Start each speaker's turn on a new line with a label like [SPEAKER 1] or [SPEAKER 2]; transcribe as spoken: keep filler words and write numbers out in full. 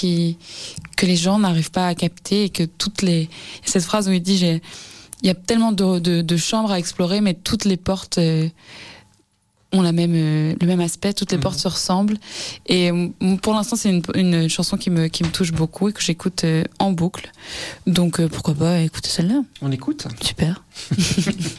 [SPEAKER 1] qui, que les gens n'arrivent pas à capter et que toutes les, cette phrase où il dit, j'ai, il y a tellement de, de, de chambres à explorer, mais toutes les portes euh, ont la même, euh, le même aspect, toutes les mmh. portes se ressemblent. Et euh, pour l'instant, c'est une, une chanson qui me, qui me touche beaucoup et que j'écoute euh, en boucle. Donc euh, pourquoi pas écouter celle-là.
[SPEAKER 2] On écoute ?
[SPEAKER 1] Super.